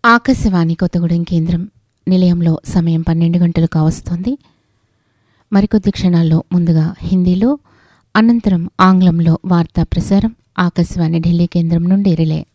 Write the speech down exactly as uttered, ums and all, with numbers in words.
ఆకాశవాణి కొత్తగూడెం కేంద్రం నిలయంలో సమయం పన్నెండు గంటలు కావస్తోంది. మరికొద్ది క్షణాల్లో ముందుగా హిందీలో, అనంతరం ఆంగ్లంలో వార్తా ప్రసారం ఆకాశవాణి ఢిల్లీ కేంద్రం నుండి రిలే.